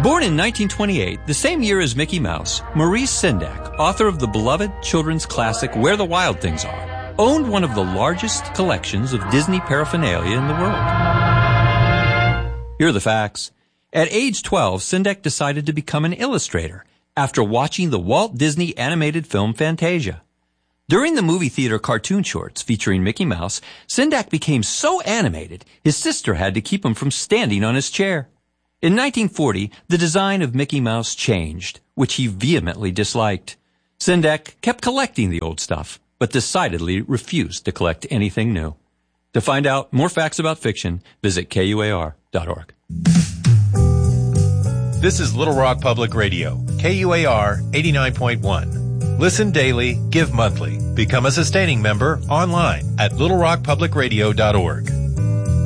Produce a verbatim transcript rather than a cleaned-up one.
Born in nineteen twenty-eight, the same year as Mickey Mouse, Maurice Sendak, author of the beloved children's classic Where the Wild Things Are, owned one of the largest collections of Disney paraphernalia in the world. Here are the facts. At age twelve, Sendak decided to become an illustrator after watching the Walt Disney animated film Fantasia. During the movie theater cartoon shorts featuring Mickey Mouse, Sendak became so animated, his sister had to keep him from standing on his chair. In nineteen forty, the design of Mickey Mouse changed, which he vehemently disliked. Sendak kept collecting the old stuff, but decidedly refused to collect anything new. To find out more facts about fiction, visit K U A R dot org. This is Little Rock Public Radio, K U A R eighty-nine point one. Listen daily, give monthly. Become a sustaining member online at little rock public radio dot org.